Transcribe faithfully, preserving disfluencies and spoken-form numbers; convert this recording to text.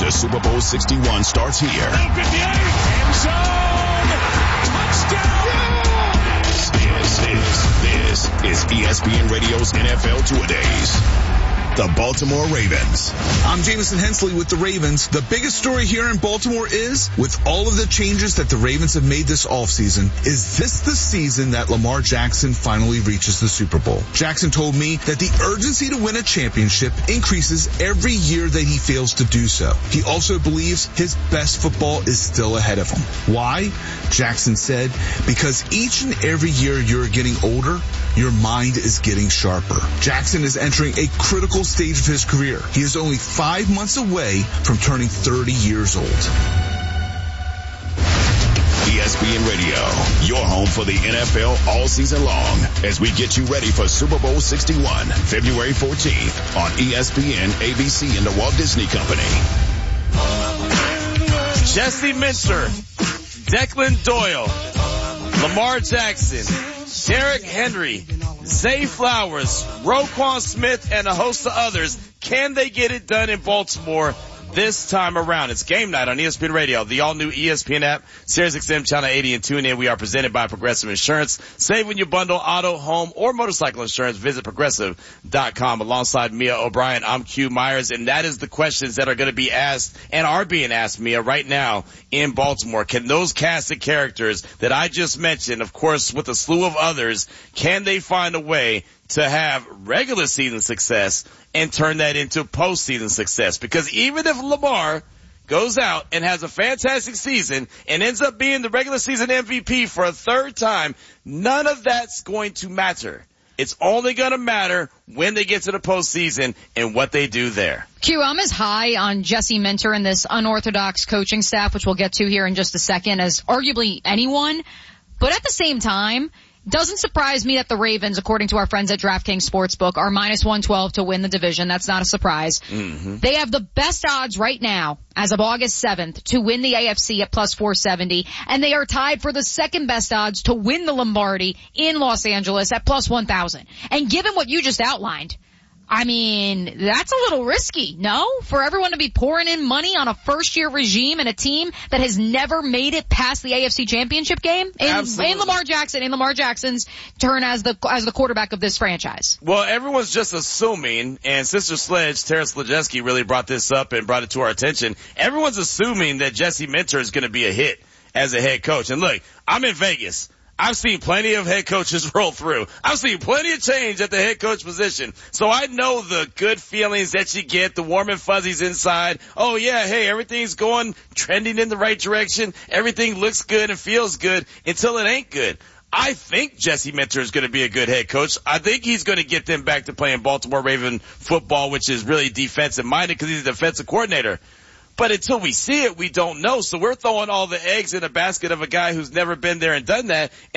The Super Bowl sixty-one starts here. End zone. Touchdown. This is, this is E S P N Radio's N F L Two-A-Days. The Baltimore Ravens. I'm Jameson Hensley with the Ravens. The biggest story here in Baltimore is, with all of the changes that the Ravens have made this offseason, is this the season that Lamar Jackson finally reaches the Super Bowl? Jackson told me that the urgency to win a championship increases every year that he fails to do so. He also believes his best football is still ahead of him. Why? Jackson said, because each and every year you're getting older, your mind is getting sharper. Jackson is entering a critical stage of his career. He is only five months away from turning thirty years old. E S P N Radio, your home for the N F L all season long, as we get you ready for Super Bowl sixty-one, February fourteenth on E S P N, A B C, and the Walt Disney Company. Jesse Minter, Declan Doyle, Lamar Jackson, Derrick Henry, Zay Flowers, Roquan Smith, and a host of others. Can they get it done in Baltimore this time around? It's game night on E S P N Radio, the all-new E S P N app, Sirius X M Channel eighty, and tune in. We are presented by Progressive Insurance. Save when you bundle auto, home, or motorcycle insurance. Visit progressive dot com. Alongside Mia O'Brien, I'm Q Myers, and that is the questions that are going to be asked and are being asked, Mia, right now in Baltimore. Can those cast of characters that I just mentioned, of course, with a slew of others, can they find a way to have regular season success and turn that into postseason success? Because even if Lamar goes out and has a fantastic season and ends up being the regular season M V P for a third time, none of that's going to matter. It's only going to matter when they get to the postseason and what they do there. Q, I'm as high on Jesse Minter and this unorthodox coaching staff, which we'll get to here in just a second, as arguably anyone. But at the same time, doesn't surprise me that the Ravens, according to our friends at DraftKings Sportsbook, are minus one twelve to win the division. That's not a surprise. Mm-hmm. They have the best odds right now, as of August seventh, to win the A F C at plus four seventy, and they are tied for the second best odds to win the Lombardi in Los Angeles at plus one thousand. And given what you just outlined, I mean, that's a little risky, no? For everyone to be pouring in money on a first-year regime and a team that has never made it past the A F C Championship game in, in Lamar Jackson, in Lamar Jackson's turn as the as the quarterback of this franchise. Well, everyone's just assuming, and Sister Sledge, Tara Sledgeski, really brought this up and brought it to our attention. Everyone's assuming that Jesse Minter is going to be a hit as a head coach. And look, I'm in Vegas. I've seen plenty of head coaches roll through. I've seen plenty of change at the head coach position. So I know the good feelings that you get, the warm and fuzzies inside. Oh yeah, hey, everything's going, trending in the right direction. Everything looks good and feels good until it ain't good. I think Jesse Minter is going to be a good head coach. I think he's going to get them back to playing Baltimore Raven football, which is really defensive minded because he's a defensive coordinator. But until we see it, we don't know. So we're throwing all the eggs in a basket of a guy who's never been there and done that.